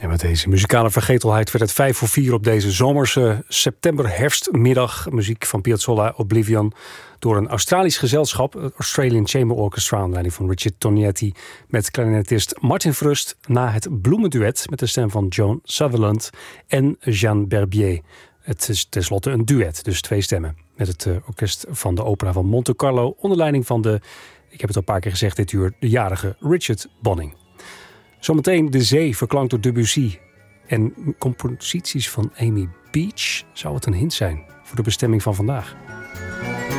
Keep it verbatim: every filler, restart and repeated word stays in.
met deze muzikale vergetelheid werd het vijf voor vier op deze zomerse september-herfstmiddag. Muziek van Piazzolla, Oblivion, door een Australisch gezelschap, het Australian Chamber Orchestra, onder leiding van Richard Tognetti, met clarinetist Martin Frust, na het bloemenduet met de stem van Joan Sutherland en Jeanne Berbier. Het is tenslotte een duet, dus twee stemmen, met het uh, orkest van de opera van Monte Carlo, onder leiding van de, ik heb het al een paar keer gezegd dit uur, de jarige Richard Bonning. Zometeen De Zee, verklankt door Debussy. En composities van Amy Beach. Zou het een hint zijn voor de bestemming van vandaag?